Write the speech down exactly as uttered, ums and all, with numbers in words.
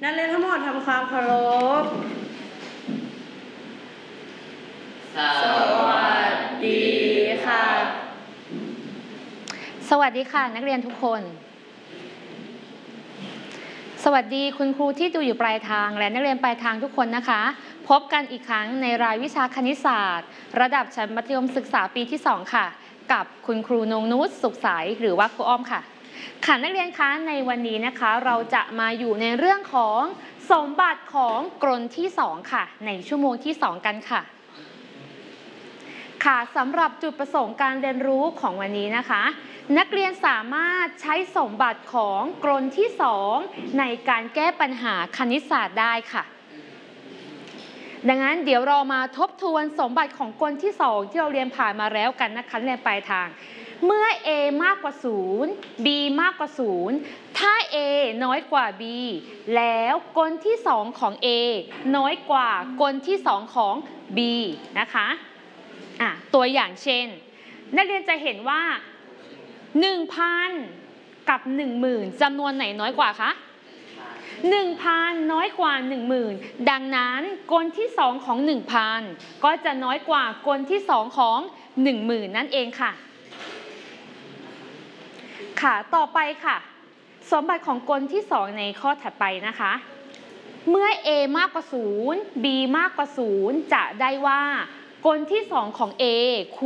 นักเรียนทั้งหมดทำความเคารพสวัสดีค่ะสวัสดีค่ะนักเรียนทุกคนสวัสดีคุณครูที่ดูอยู่ปลายทางและนักเรียนปลายทางทุกคนนะคะพบกันอีกครั้งในรายวิชาคณิตศาสตร์ระดับชั้นมัธยมศึกษาปีที่สองค่ะกับคุณครูนงนุชสุขใสหรือว่าครูอ้อมค่ะค่ะนักเรียนคะในวันนี้นะคะเราจะมาอยู่ในเรื่องของสมบัติของกลที่สองค่ะในชั่วโมงที่สองกันค่ะค่ะสำหรับจุดประสงค์การเรียนรู้ของวันนี้นะคะนักเรียนสามารถใช้สมบัติของกลที่สองในการแก้ปัญหาคณิตศาสตร์ได้ค่ะดังนั้นเดี๋ยวเรามาทบทวนสมบัติของกลที่สองที่เราเรียนผ่านมาแล้วกันนะคะเรียนปลายทางเมื่อ a มากกว่าศูนย์ b มากกว่าศูนย์ถ้า a น้อยกว่า b แล้วกลที่สองของ a น้อยกว่ากลที่สองของ b นะคะอ่ะตัวอย่างเช่นนักเรียนจะเห็นว่า หนึ่งพัน กับ หนึ่งหมื่น จำนวนไหนน้อยกว่าคะ หนึ่งพัน น้อยกว่า หนึ่งหมื่น ดังนั้นกลที่สองของ หนึ่งพัน ก็จะน้อยกว่ากลที่สองของ หนึ่งหมื่น นั่นเองค่ะค่ะต่อไปค่ะสมบัติของกลที่สองในข้อถัดไปนะคะเมื่อ a มากกว่าศูนย์ b มากกว่าศูนย์จะได้ว่ากลที่สองของ a